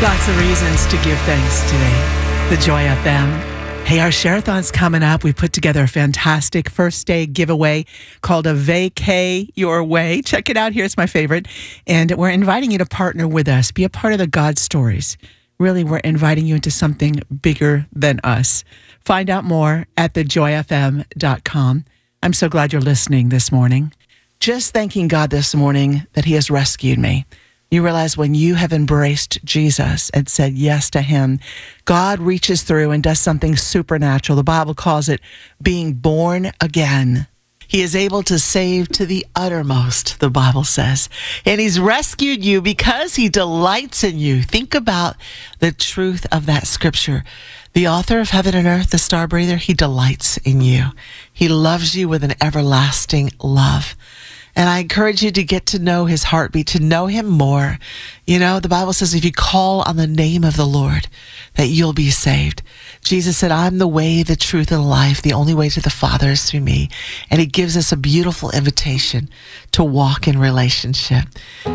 Lots of reasons to give thanks today. The Joy FM. Hey, our Share-a-thon's coming up. We put together a fantastic first day giveaway called a Vacay Your Way. Check it out. Here's my favorite. And we're inviting you to partner with us. Be a part of the God Stories. Really, we're inviting you into something bigger than us. Find out more at thejoyfm.com. I'm so glad you're listening this morning. Just thanking God this morning that He has rescued me. You realize when you have embraced Jesus and said yes to Him, God reaches through and does something supernatural. The Bible calls it being born again. He is able to save to the uttermost, the Bible says. And He's rescued you because He delights in you. Think about the truth of that scripture. The author of heaven and earth, the star breather, He delights in you. He loves you with an everlasting love. And I encourage you to get to know His heartbeat, to know Him more. You know, the Bible says if you call on the name of the Lord, that you'll be saved. Jesus said, I'm the way, the truth, and the life. The only way to the Father is through me. And He gives us a beautiful invitation to walk in relationship.